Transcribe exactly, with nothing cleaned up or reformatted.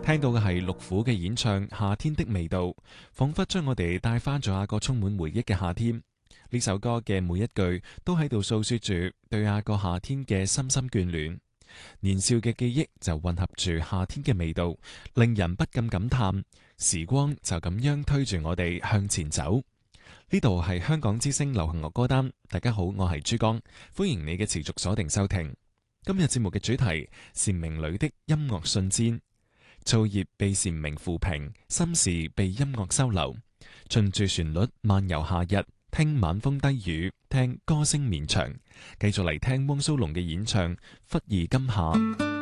聽到嘅係陸虎嘅演唱《夏天的味道》，仿佛將我哋帶翻咗一個充滿回憶嘅夏天。呢首歌嘅每一句都喺度訴說住對那個夏天嘅深深眷戀。年少嘅記憶就混合住夏天嘅味道，令人不禁感嘆時光就咁樣推住我哋向前走。呢度係香港之聲流行樂歌單，大家好，我係珠江，歡迎你嘅持續鎖定收聽。今日節目嘅主題：蟬鳴裏的音樂信簪。燥熱被蟬鳴撫平，心事被音樂收留。循住旋律漫遊夏日，聽晚風低語，聽歌聲綿長。繼續嚟聽汪蘇泷嘅演唱《忽而今夏》。